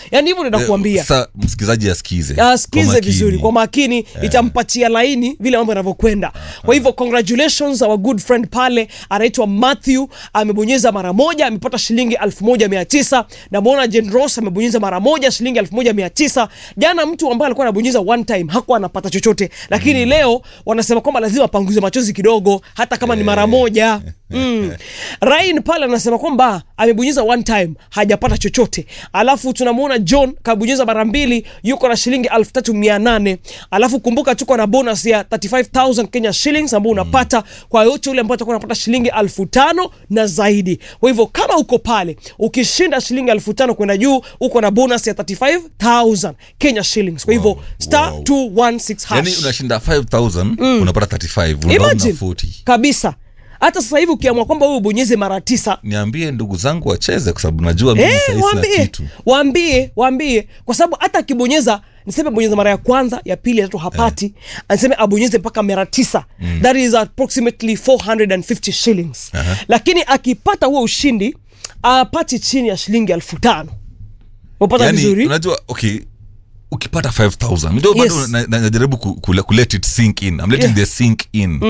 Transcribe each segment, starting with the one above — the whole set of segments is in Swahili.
Yani hivyo ndio nakuambia. Sasa msikizaji asikize. Asikize vizuri kwa makini, itampatia laini vile mambo yanavyokwenda. Kwa hivyo congratulations our good friend pale anaitwa Matthew, amebonyeza mara moja amepata shilingi 1900. Na muona Jane Ross amebonyeza mara moja shilingi 1900. Jana mtu ambaye alikuwa anabonyeza one time hakuwa anapata chochote, lakini leo wanasema kwamba lazima apanguze machozi kidogo hata kama ni mara moja. Ryan pale anasema kwamba amebonyeza one time hajapata chochote. Alafu tunamuona John kabonyeza mara mbili yuko na shilingi 3800. Alafu kumbuka tuko na bonus ya 35000 Kenya shillings ambayo unapata kwa yote ule ambaye atakuwa anapata shilingi 5000 na zaidi. Kwa hivyo kama uko pale ukishinda shilingi 5000 kwenda juu uko na bonus ya 35000 Kenya shillings. Kwa hivyo star 216 hash. Yani unashinda 5000 unapata 35, unaona 40. Kabisa. Hata sasa hivi ukiamua kwamba wewe ubonyeze mara 9, niambie ndugu zangu wacheze kwa sababu najua mimi sasa sina kitu. Waambie kwa sababu hata akibonyeza niseme bonyeza mara ya kwanza, ya pili, ya tatu hapati, aniseme abonyeze mpaka mara 9. That is approximately 450 shillings. Lakini akipata huo ushindi apati chini ya shilingi 5000. Unapata vizuri? Unajua okay, ukipata 5000 ndio bado najaribu let it sink in. I'm letting the sink in.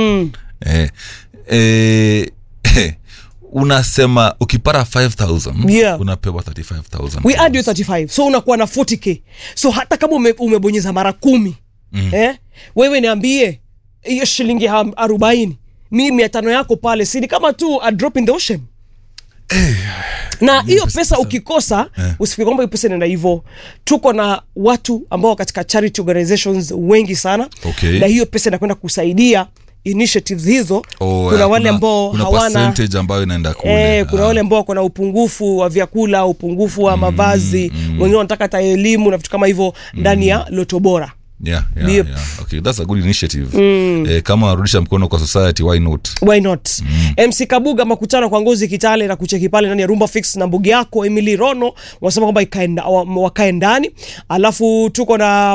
Unasema ukipata 5000 unapewa 35000. We add you 35, so unakuwa na 40k. So hata kama umebonyeza mara 10 wewe niambie hiyo shilingi 40 mimi 500 yako pale si kama tu a drop in the ocean. Na hiyo pesa ukikosa usifikiri kwamba hiyo pesa inaenda hivyo. Tuko na watu ambao katika charity organizations wengi sana, na hiyo pesa inakwenda kusaidia initiatives hizo. Kuna wale ambao hawana percentage ambayo inaenda kule. Kuna wale ambao kuna upungufu wa vyakula, upungufu wa mavazi, wengine wanataka hata elimu na vitu kama hivyo ndani ya Loto Bora. Yeah. Okay, that's a good initiative. Kama warudisha mkono kwa society, why not? MC Kabuga makutano kwa Ngozi Kitale na kucheki pale ndani ya Rumba Fix na mbugi yako Emily Rono wasema kwamba wakae ndani. Alafu tuko na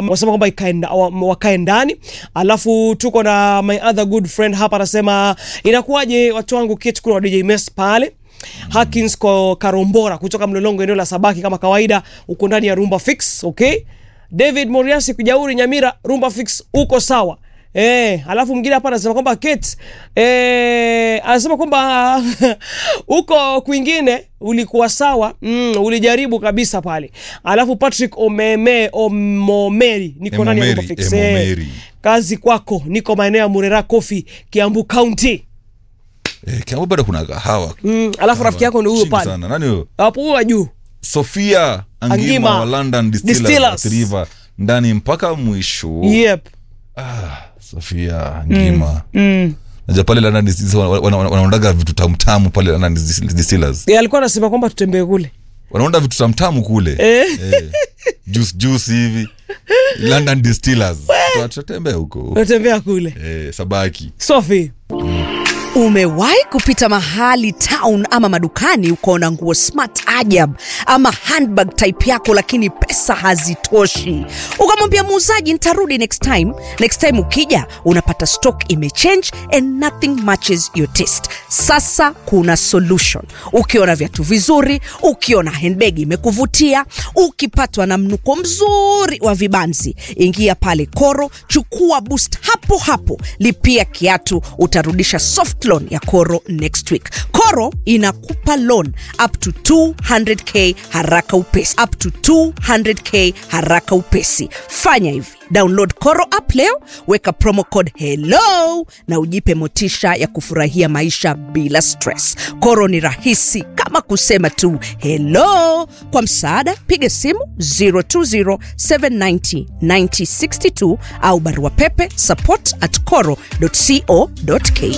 Alafu tuko na my other good friend hapa anasema inakuwaje watu wangu kit kuna DJ Mess pale. Hakins kwa Karombora kutoka Mlolongo eneo la Sabaki kama kawaida uko ndani ya Rumba Fix, okay? David Moriasi Kujauri Nyamira Rumba Fix uko sawa. Alafu mwingine hapa anasema kwamba Kate anasema kwamba uko kwingine ulikuwa sawa, ulijaribu kabisa pale. Alafu Patrick Omomeri niko ndani ya Rumba Fix. Kazi kwako, niko maeneo ya Murera Coffee, Kiambu County. Kiambu bado kuna kahawa. Alafu rafiki yako ndio huyo pale. Nani huyo? Hapo huyo juu. Sofia Angima wa London Distillers River ndani mpaka mwisho. Yep. Sofia Angima. Najua pale London wanaondaga vitu tamtamu pale London Distillers. Alikuwa anasema kwamba tutembee kule. Wanaonda vitu tamtamu kule. Juice hivi. London Distillers. Tutatembea huko. Tutembea kule. Sabaki. Sophie. Umewahi kupita mahali town ama madukani ukaona nguo smart ajab ama handbag type yako lakini pesa hazitoshi, ukamwambia muuzaji nitarudi next time ukija unapata stock imechange and nothing matches your taste. Sasa kuna solution. Ukiona viatu vizuri, ukiona handbag imekuvutia, ukipatwa na mnuko mzuri wa vibanzi, ingia pale Koro, chukua boost hapo, lipia kiatu, utarudisha soft loan ya Koro next week. Koro inakupa loan up to 200k haraka upesi. Fanya hivi, download Koro app leo, weka promo code hello na ujipe motisha ya kufurahia maisha bila stress. Koro ni rahisi kama kusema tu hello. Kwa msaada piga simu 020-790-9062 au barua pepe support@koro.co.ke.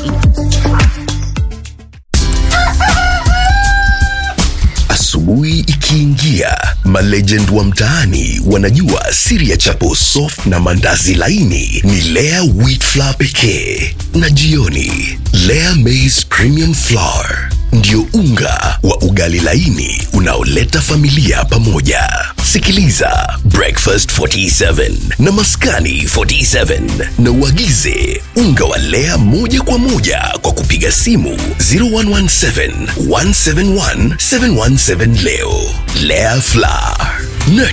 Asubuhi ikiingia, malegend wa mtaani wanajua siri ya chapo soft na mandazi laini ni Lea wheat flour pekee. Na jioni, Lea maize premium flour ndio unga wa ugali laini unaoleta familia pamoja. Sikiliza Breakfast 47 na Maskani 47 na uagize unga wa Lea moja kwa moja kwa kupiga simu 0117 171 717 leo. Lea Flour.